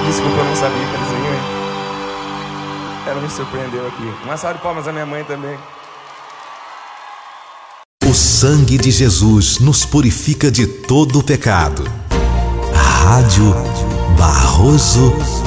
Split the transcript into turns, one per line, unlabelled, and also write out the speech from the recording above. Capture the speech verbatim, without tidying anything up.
Desculpa, eu não sabia que eles iam. Ela me surpreendeu aqui. Uma salva de palmas à minha mãe também.
O sangue de Jesus nos purifica de todo o pecado. Rádio Barroso